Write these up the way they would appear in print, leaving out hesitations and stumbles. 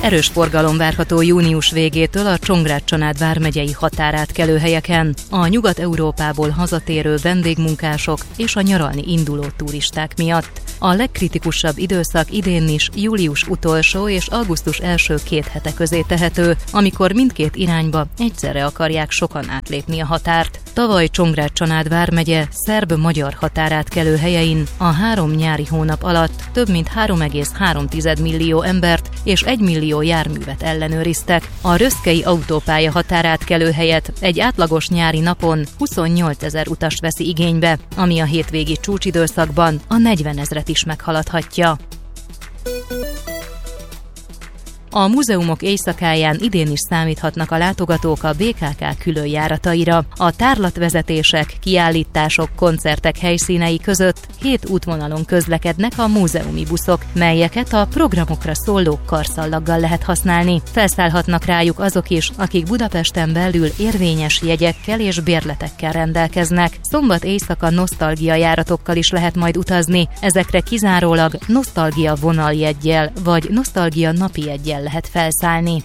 Erős forgalom várható június végétől a Csongrád-Csanád vármegyei határátkelő helyeken, a Nyugat-Európából hazatérő vendégmunkások és a nyaralni induló turisták miatt. A legkritikusabb időszak idén is július utolsó és augusztus első 2 hete közé tehető, amikor mindkét irányba egyszerre akarják sokan átlépni a határt. Tavaly Csongrád-Csanád vármegye szerb-magyar határátkelő helyein a 3 nyári hónap alatt több mint 3,3 millió embert és 1 millió járművet ellenőriztek. A röszkei autópálya határátkelő helyet egy átlagos nyári napon 28 000 utas veszi igénybe, ami a hétvégi csúcsidőszakban a 40 000-et is meghaladhatja. A múzeumok éjszakáján idén is számíthatnak a látogatók a BKK különjárataira. A tárlatvezetések, kiállítások, koncertek helyszínei között 7 útvonalon közlekednek a múzeumi buszok, melyeket a programokra szóló karszallaggal lehet használni. Felszállhatnak rájuk azok is, akik Budapesten belül érvényes jegyekkel és bérletekkel rendelkeznek. Szombat éjszaka nosztalgia járatokkal is lehet majd utazni. Ezekre kizárólag nosztalgia vonaljeggyel vagy nosztalgia napijeggyel lehet felszállni.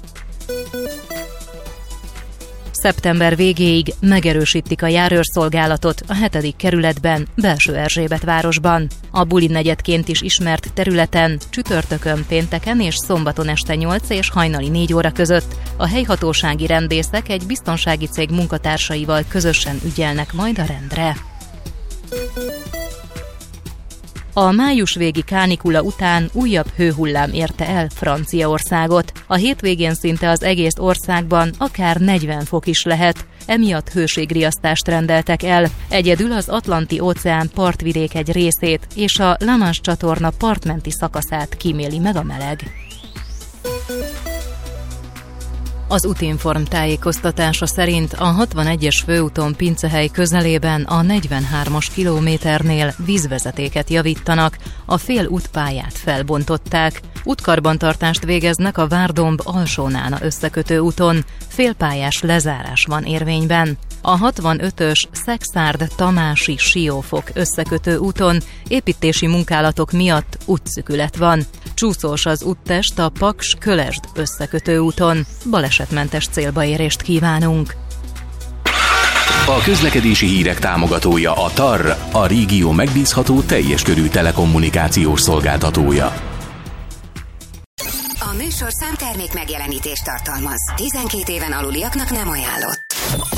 Szeptember végéig megerősítik a járőrszolgálatot a 7. kerületben, Belső-Erzsébetvárosban. A buli negyedként is ismert területen csütörtökön, pénteken és szombaton este 8 és hajnali 4 óra között a helyhatósági rendészek egy biztonsági cég munkatársaival közösen ügyelnek majd a rendre. A május végi kánikula után újabb hőhullám érte el Franciaországot. A hétvégén szinte az egész országban akár 40 fok is lehet, emiatt hőségriasztást rendeltek el. Egyedül az Atlanti-óceán partvidék egy részét és a La Manche csatorna partmenti szakaszát kíméli meg a meleg. Az Utinform tájékoztatása szerint a 61-es főúton Pincehely közelében a 43-as kilométernél vízvezetéket javítanak, a fél útpályát felbontották. Útkarbantartást végeznek a Várdomb Alsónána összekötő úton, félpályás lezárás van érvényben. A 65-ös Szekszárd-Tamási Siófok összekötő úton építési munkálatok miatt útszűkület van. Csúszós az úttest a Paks-Kölesd összekötő úton. Balesetmentes célbaérést kívánunk! A közlekedési hírek támogatója a TAR, a régió megbízható teljes körű telekommunikációs szolgáltatója. A műsorszám termék megjelenítést tartalmaz. 12 éven aluliaknak nem ajánlott.